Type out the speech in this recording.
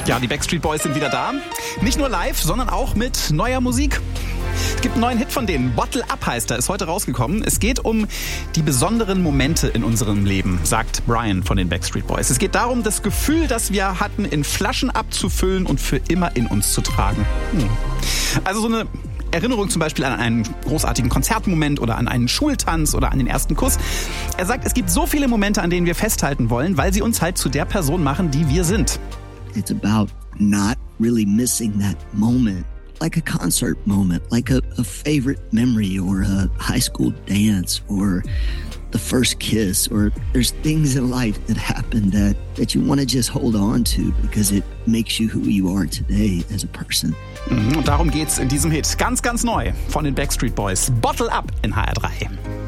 Ja, die Backstreet Boys sind wieder da. Nicht nur live, sondern auch mit neuer Musik. Es gibt einen neuen Hit von denen. Bottle Up heißt er, ist heute rausgekommen. Es geht um die besonderen Momente in unserem Leben, sagt Brian von den Backstreet Boys. Es geht darum, das Gefühl, das wir hatten, in Flaschen abzufüllen und für immer in uns zu tragen. Also so eine Erinnerung zum Beispiel an einen großartigen Konzertmoment oder an einen Schultanz oder an den ersten Kuss. Er sagt, es gibt so viele Momente, an denen wir festhalten wollen, weil sie uns halt zu der Person machen, die wir sind. It's about not really missing that moment. Like a concert moment, like a favorite memory or a high school dance or the first kiss, or there's things in life that happen that you want to just hold on to because it makes you who you are today as a person. Und darum geht's in diesem Hit. Ganz, ganz neu von den Backstreet Boys. Bottle Up in HR3.